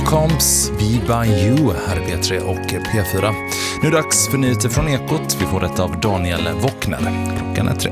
Morecambe's Be By You här är P3 och P4. Nu är det dags för nyheter från Ekot. Vi får detta av Daniel Wockner. Klockan är 3.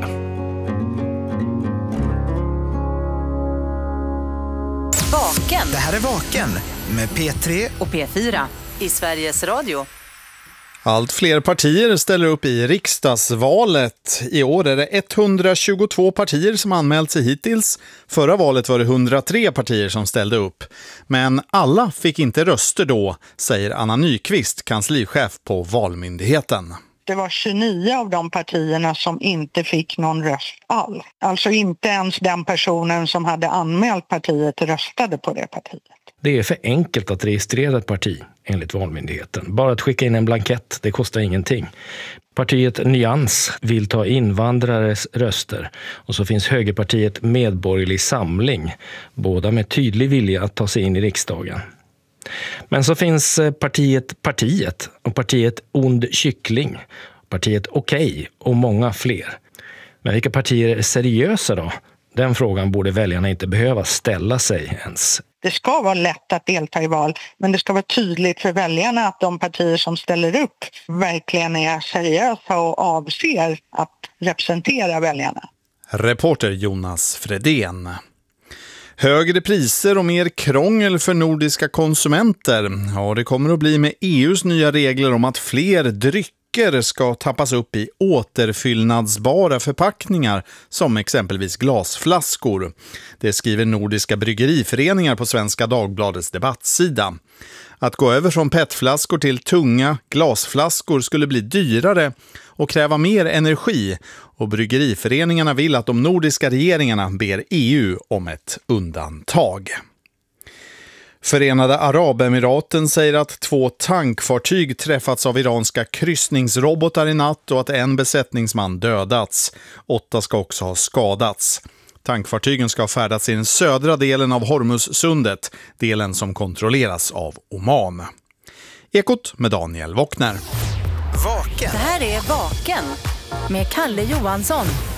Vaken. Det här är Vaken med P3 och P4 i Sveriges Radio. Allt fler partier ställer upp i riksdagsvalet. I år är det 122 partier som anmält sig hittills. Förra valet var det 103 partier som ställde upp. Men alla fick inte röster då, säger Anna Nyqvist, kanslichef på Valmyndigheten. Det var 29 av de partierna som inte fick någon röst alls. Alltså inte ens den personen som hade anmält partiet röstade på det partiet. Det är för enkelt att registrera ett parti, enligt Valmyndigheten. Bara att skicka in en blankett, det kostar ingenting. Partiet Nyans vill ta invandrares röster. Och så finns högerpartiet Medborgerlig Samling, båda med tydlig vilja att ta sig in i riksdagen. Men så finns partiet och partiet Ond Kyckling, partiet Okej och många fler. Men vilka partier är seriösa då? Den frågan borde väljarna inte behöva ställa sig ens. Det ska vara lätt att delta i val, men det ska vara tydligt för väljarna att de partier som ställer upp verkligen är seriösa och avser att representera väljarna. Reporter Jonas Fredén. Högre priser och mer krångel för nordiska konsumenter. Ja, det kommer att bli med EUs nya regler om att fler drycker ska tappas upp i återfyllnadsbara förpackningar som exempelvis glasflaskor. Det skriver Nordiska Bryggeriföreningar på Svenska Dagbladets debattsida. Att gå över från petflaskor till tunga glasflaskor skulle bli dyrare och kräva mer energi, och bryggeriföreningarna vill att de nordiska regeringarna ber EU om ett undantag. Förenade Arabemiraten säger att 2 tankfartyg träffats av iranska kryssningsrobotar i natt och att en besättningsman dödats. 8 ska också ha skadats. Tankfartygen ska ha färdats i den södra delen av Hormuzsundet, delen som kontrolleras av Oman. Ekot med Daniel Wockner. Vaken. Det här är Vaken med Kalle Johansson.